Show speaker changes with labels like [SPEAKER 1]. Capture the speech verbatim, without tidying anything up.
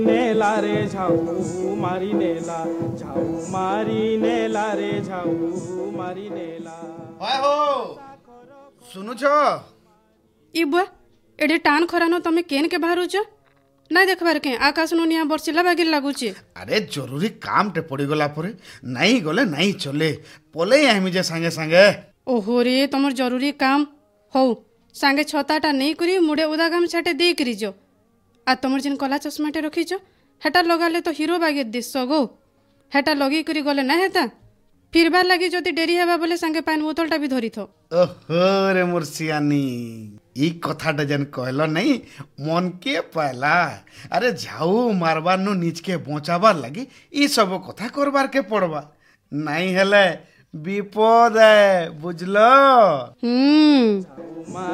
[SPEAKER 1] नेला रे झाऊ मारी नेला झाऊ मारी नेला रे झाऊ मारी नेला
[SPEAKER 2] हाय हो सुनुछ
[SPEAKER 3] इ बुआ एडे टाण खरानो तमे केन के बाहरुछ ना देखबार के आकाश नुनिया बरसिला बागिर लागुची।
[SPEAKER 2] अरे जरूरी काम टे पड़ी गला परे नहीं गले नहीं चले पले आइमी जे संगे संगे।
[SPEAKER 3] ओहो रे तमर जरूरी काम हौ संगे छताटा नहीं करी मुड़े उदा गाम छाटे दे करी जो आ तमर जिन कला चश्माटे रखीछ हेटा लगाले तो हीरो बागे दिस गो हेटा लगी करी गले ना हेता फिरबार लगी जदि डेरी हेबा बोले संगे पानी बोतलटा भी धरी थो।
[SPEAKER 2] ओहो रे मुर्सियानी ई कथाटा जन कहलो नहीं मन के पहला अरे झाऊ मारबार नु नीच के बचाबार लगी ई सब कथा करबार के पड़बा नहीं हेले विपद है बुझलो।
[SPEAKER 3] हम्म